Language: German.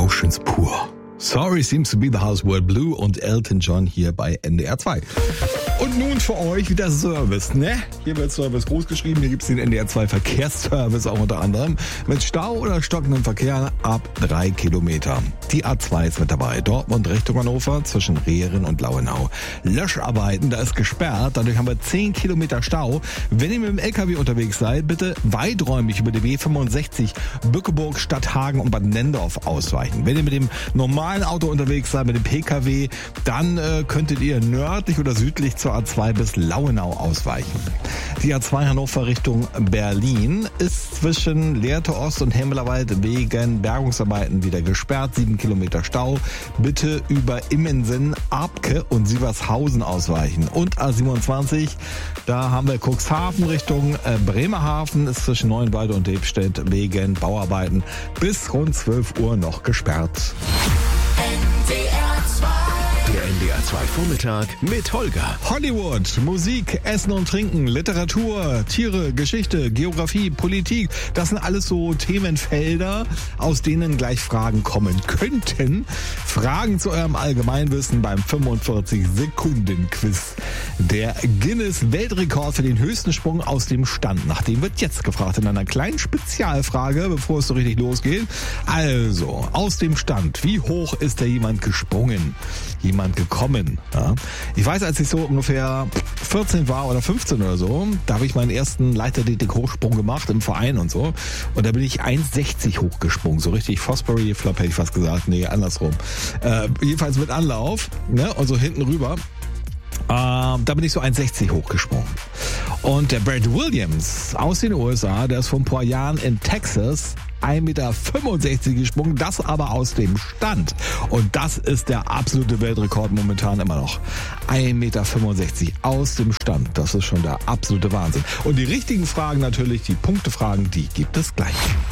Rauschens pur. Sorry seems to be the house word blue und Elton John hier bei NDR 2. Und nun für euch wieder Service, ne? Hier wird Service groß geschrieben, hier gibt's den NDR 2 Verkehrsservice auch unter anderem. Mit Stau oder stockendem Verkehr ab 3 Kilometer. Die A2 ist mit dabei. Dortmund Richtung Hannover zwischen Rehren und Lauenau. Löscharbeiten, da ist gesperrt, dadurch haben wir 10 Kilometer Stau. Wenn ihr mit dem LKW unterwegs seid, bitte weiträumig über die B65 Bückeburg, Stadthagen und Bad Nendorf ausweichen. Wenn ihr mit dem normalen Auto unterwegs seid, mit dem PKW, dann könntet ihr nördlich oder südlich zur A2 bis Lauenau ausweichen. Die A2 Hannover Richtung Berlin ist zwischen Lehrte Ost und Hemmelerwald wegen Bergungsarbeiten wieder gesperrt. 7 Kilometer Stau. Bitte über Immensen, Abke und Sievershausen ausweichen. Und A27, da haben wir Cuxhaven Richtung Bremerhaven, ist zwischen Neuenwalde und Debstedt wegen Bauarbeiten bis rund 12 Uhr noch gesperrt. Der NDR 2 Vormittag mit Holger. Hollywood, Musik, Essen und Trinken, Literatur, Tiere, Geschichte, Geografie, Politik. Das sind alles so Themenfelder, aus denen gleich Fragen kommen könnten. Fragen zu eurem Allgemeinwissen beim 45-Sekunden-Quiz. Der Guinness-Weltrekord für den höchsten Sprung aus dem Stand. Nach dem wird jetzt gefragt in einer kleinen Spezialfrage, bevor es so richtig losgeht. Also, aus dem Stand. Wie hoch ist da jemand gesprungen? Jemand gekommen. Ja. Ich weiß, als ich so ungefähr 14 war oder 15 oder so, da habe ich meinen ersten Leichtathletik-Hochsprung gemacht im Verein und so. Und da bin ich 1,60 hochgesprungen. So richtig Fosbury-Flop hätte ich fast gesagt. Nee, andersrum. Jedenfalls mit Anlauf, ne? Und so hinten rüber. Da bin ich so 1,60 hochgesprungen. Und der Brad Williams aus den USA, der ist vor ein paar Jahren in Texas 1,65 Meter gesprungen, das aber aus dem Stand. Und das ist der absolute Weltrekord momentan immer noch. 1,65 Meter aus dem Stand. Das ist schon der absolute Wahnsinn. Und die richtigen Fragen natürlich, die Punktefragen, die gibt es gleich.